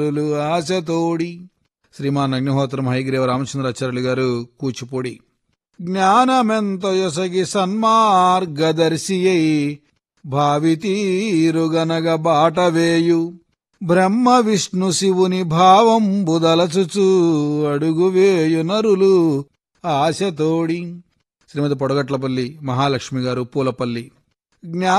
ఆశతోడి. శ్రీమాన్ అగ్నిహోత్రం హైగ్రీవ రామచంద్రాచార్యులు గారు, కూచిపూడి. జ్ఞానమెంత యొసగి సన్మార్గదర్శియై భావితీరుగనగ బాటవేయు బ్రహ్మ విష్ణు శివుని భావం బుదలచుచు అడుగువేయు నరులు ఆశతోడి. శ్రీమతి పొడగట్లపల్లి మహాలక్ష్మి గారు, పూలపల్లి.